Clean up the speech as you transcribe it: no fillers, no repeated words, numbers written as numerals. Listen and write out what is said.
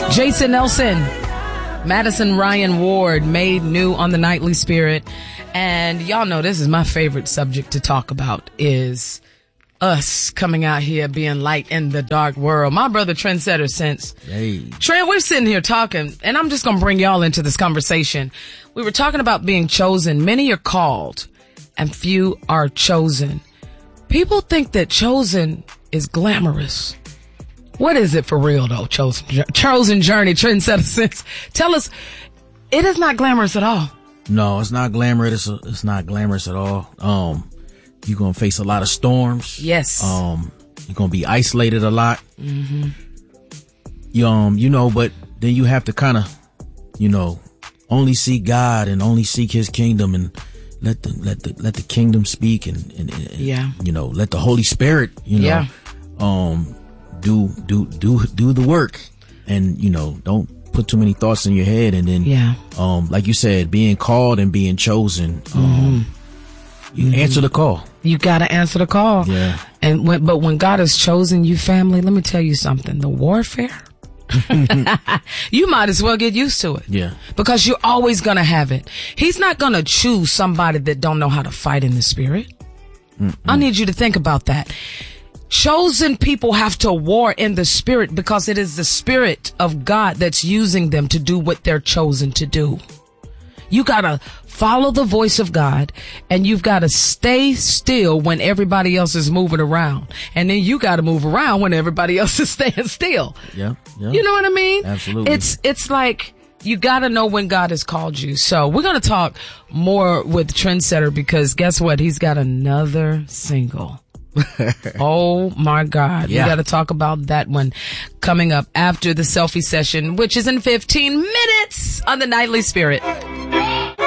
Jason Nelson, Madison Ryan Ward, Made New on the Nightly Spirit. And y'all know this is my favorite subject to talk about, is us coming out here being light in the dark world. My brother Trendsetter Sense. Hey. Trent, we're sitting here talking, and I'm just going to bring y'all into this conversation. We were talking about being chosen. Many are called, and few are chosen. People think that chosen is glamorous. What is it for real, though, chosen journey, Trendsetter Sense? Tell us, it is not glamorous at all. No, it's not glamorous. It's not glamorous at all. You're going to face a lot of storms. Yes. You're going to be isolated a lot. Mm-hmm. But then you have to kind of, only seek God and only seek his kingdom and let the kingdom speak and yeah. Let the Holy Spirit, yeah. Do the work, and don't put too many thoughts in your head. And then, yeah. Like you said, being called and being chosen, you answer the call. You gotta answer the call. Yeah. And when God has chosen you, family, let me tell you something. The warfare, you might as well get used to it. Yeah. Because you're always gonna have it. He's not gonna choose somebody that don't know how to fight in the spirit. I need you to think about that. Chosen people have to war in the spirit because it is the spirit of God that's using them to do what they're chosen to do. You gotta follow the voice of God, and you've gotta stay still when everybody else is moving around. And then you gotta move around when everybody else is staying still. Yeah. You know what I mean? Absolutely. It's like, you gotta know when God has called you. So we're gonna talk more with Trendsetter, because guess what? He's got another single. Oh my God. Yeah. We got to talk about that one coming up after the selfie session, which is in 15 minutes on the Nightly Spirit.